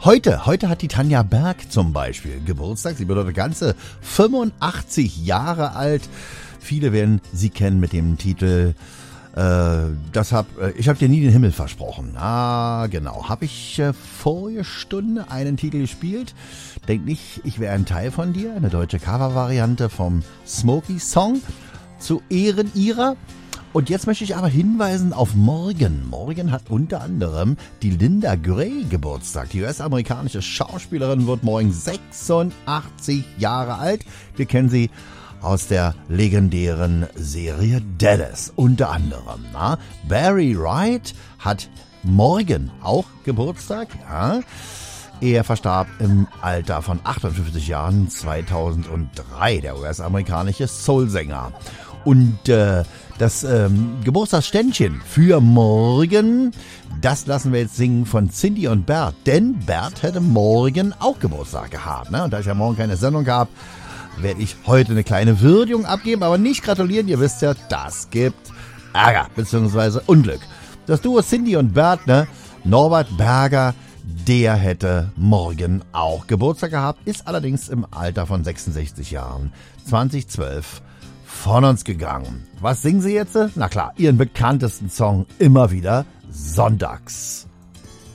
Heute hat die Tanja Berg zum Beispiel Geburtstag. Sie wird ganze 85 Jahre alt. Viele werden sie kennen mit dem Titel Ich hab dir nie den Himmel versprochen. Ah, genau. Habe ich vorige Stunde einen Titel gespielt. Denk nicht, ich wäre ein Teil von dir. Eine deutsche Covervariante vom Smokey Song zu Ehren ihrer. Und jetzt möchte ich aber hinweisen auf morgen. Morgen hat unter anderem die Linda Gray Geburtstag. Die US-amerikanische Schauspielerin wird morgen 86 Jahre alt. Wir kennen sie aus der legendären Serie Dallas unter anderem. Na? Barry Wright hat morgen auch Geburtstag. Ja? Er verstarb im Alter von 58 Jahren 2003, der US-amerikanische Soulsänger. Und das Geburtstagsständchen für morgen, das lassen wir jetzt singen von Cindy und Bert. Denn Bert hätte morgen auch Geburtstag gehabt. Ne? Und da ich ja morgen keine Sendung gab, werde ich heute eine kleine Würdigung abgeben, aber nicht gratulieren. Ihr wisst ja, das gibt Ärger bzw. Unglück. Das Duo Cindy und Bert, ne? Norbert Berger, der hätte morgen auch Geburtstag gehabt, ist allerdings im Alter von 66 Jahren 2012 von uns gegangen. Was singen sie jetzt? Na klar, ihren bekanntesten Song immer wieder sonntags.